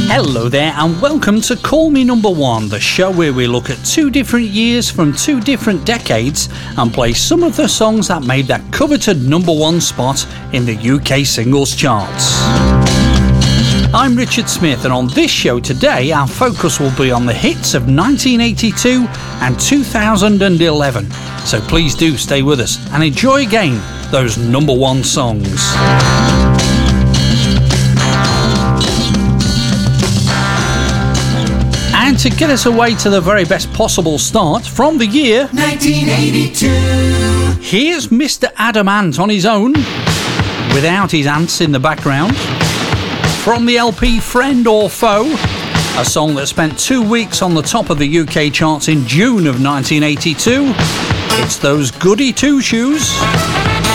Hello there and welcome to Call Me Number One, the show where we look at 2 different years from 2 different decades and play some of the songs that made that coveted number 1 spot in the UK singles charts. I'm Richard Smith, and on this show today our focus will be on the hits of 1982 and 2011. So please do stay with us and enjoy again those number 1 songs. And to get us away to the very best possible start from the year 1982, here's Mr. Adam Ant on his own, without his ants in the background. From the LP Friend or Foe, a song that spent 2 weeks on the top of the UK charts in June of 1982. It's those Goody Two Shoes.